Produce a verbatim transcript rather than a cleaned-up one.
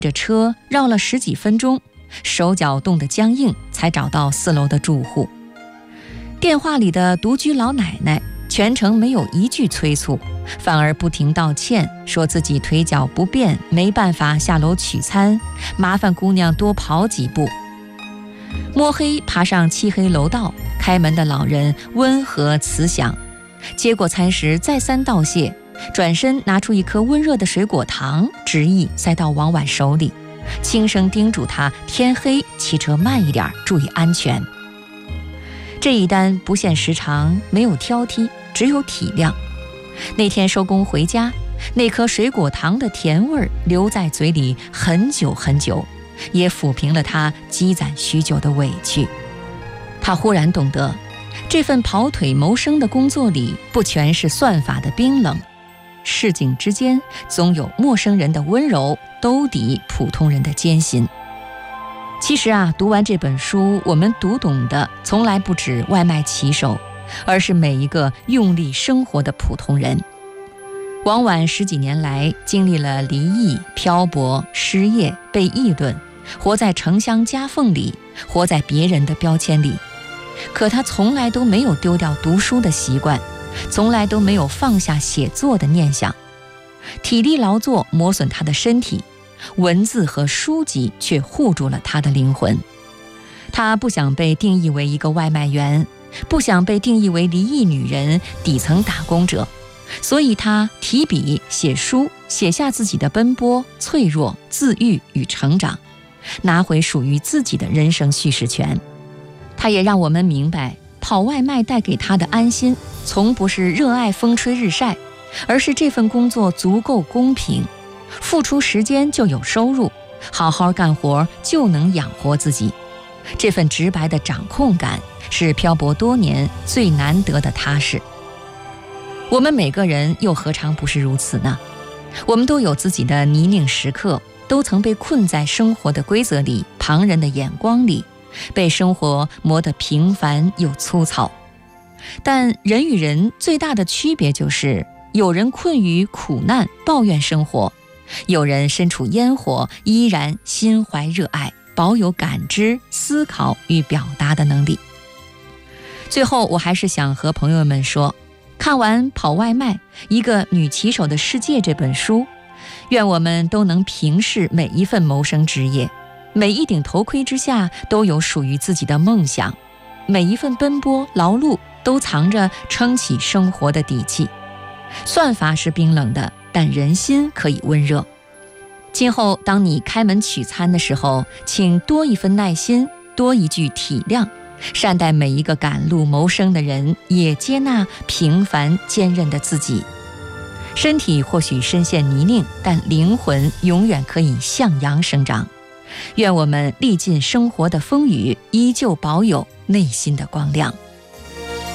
这车绕了十几分钟，手脚冻得僵硬，才找到四楼的住户。电话里的独居老奶奶全程没有一句催促，反而不停道歉，说自己腿脚不便，没办法下楼取餐，麻烦姑娘多跑几步。摸黑爬上漆黑楼道，开门的老人温和慈祥，接过餐时再三道谢，转身拿出一颗温热的水果糖，执意塞到王婉手里，轻声叮嘱他天黑骑车慢一点，注意安全。这一单不限时长，没有挑剔，只有体谅。那天收工回家，那颗水果糖的甜味儿留在嘴里很久很久，也抚平了他积攒许久的委屈。他忽然懂得，这份跑腿谋生的工作里，不全是算法的冰冷，市井之间总有陌生人的温柔兜底普通人的艰辛。其实啊，读完这本书，我们读懂的从来不止外卖骑手，而是每一个用力生活的普通人。王婉十几年来经历了离异、漂泊、失业、被议论，活在城乡夹缝里，活在别人的标签里。可他从来都没有丢掉读书的习惯，从来都没有放下写作的念想。体力劳作磨损他的身体，文字和书籍却护住了他的灵魂。他不想被定义为一个外卖员，不想被定义为离异女人、底层打工者，所以他提笔写书，写下自己的奔波、脆弱、自愈与成长，拿回属于自己的人生叙事权。他也让我们明白，跑外卖带给他的安心，从不是热爱风吹日晒，而是这份工作足够公平，付出时间就有收入，好好干活就能养活自己。这份直白的掌控感，是漂泊多年最难得的踏实。我们每个人又何尝不是如此呢？我们都有自己的泥泞时刻，都曾被困在生活的规则里、旁人的眼光里，被生活磨得平凡又粗糙。但人与人最大的区别就是，有人困于苦难抱怨生活，有人身处烟火依然心怀热爱，保有感知、思考与表达的能力。最后，我还是想和朋友们说，看完《跑外卖：一个女骑手的世界》这本书，愿我们都能平视每一份谋生职业，每一顶头盔之下都有属于自己的梦想，每一份奔波劳碌都藏着撑起生活的底气。算法是冰冷的，但人心可以温热。今后当你开门取餐的时候，请多一份耐心，多一句体谅，善待每一个赶路谋生的人，也接纳平凡坚韧的自己。身体或许深陷泥泞，但灵魂永远可以向阳生长。愿我们历尽生活的风雨，依旧保有内心的光亮。